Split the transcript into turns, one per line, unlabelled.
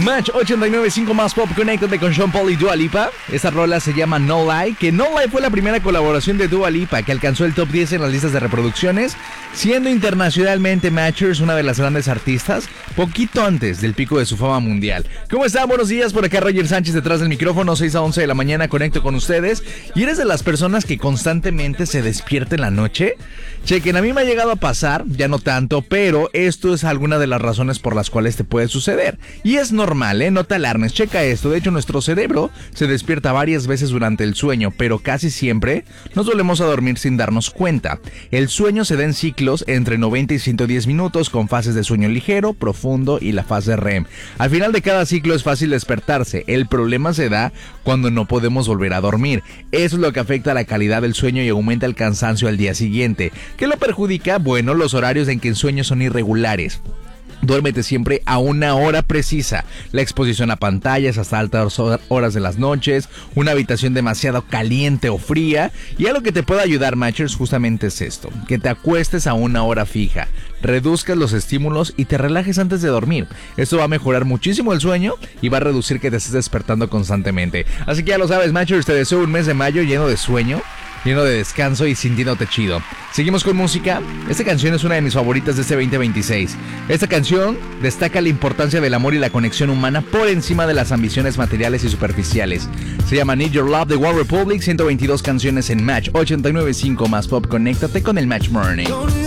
Match 89.5 más pop, conéctate con Sean Paul y Dua Lipa. Esta rola se llama No Lie, que No Lie fue la primera colaboración de Dua Lipa que alcanzó el top 10 en las listas de reproducciones, siendo internacionalmente Matchers una de las grandes artistas, poquito antes del pico de su fama mundial. ¿Cómo están? Buenos días, por acá Roger Sánchez detrás del micrófono, 6 a 11 de la mañana conecto con ustedes. ¿Y eres de las personas que constantemente se despierta en la noche? Chequen, a mí me ha llegado a pasar, ya no tanto, pero esto es alguna de las razones por las cuales te puede suceder. Y es normal, no te alarmes, checa esto. De hecho, nuestro cerebro se despierta varias veces durante el sueño, pero casi siempre nos volvemos a dormir sin darnos cuenta. El sueño se da en ciclos entre 90 y 110 minutos, con fases de sueño ligero, profundo y la fase REM. Al final de cada ciclo es fácil despertarse. El problema se da cuando no podemos volver a dormir. Eso es lo que afecta la calidad del sueño y aumenta el cansancio al día siguiente. ¿Qué lo perjudica? Bueno, los horarios en que el sueño son irregulares. Duérmete siempre a una hora precisa. La exposición a pantallas hasta altas horas de las noches, una habitación demasiado caliente o fría. Y algo que te puede ayudar, Matchers, justamente es esto: que te acuestes a una hora fija, reduzcas los estímulos y te relajes antes de dormir. Esto va a mejorar muchísimo el sueño y va a reducir que te estés despertando constantemente. Así que ya lo sabes, Matchers, te deseo un mes de mayo lleno de sueño, lleno de descanso y sintiéndote chido. Seguimos con música. Esta canción es una de mis favoritas de este 2026. Esta canción destaca la importancia del amor y la conexión humana por encima de las ambiciones materiales y superficiales. Se llama Need Your Love de One Republic. 122 canciones en Match 89.5 más pop. Conéctate con el Match Morning.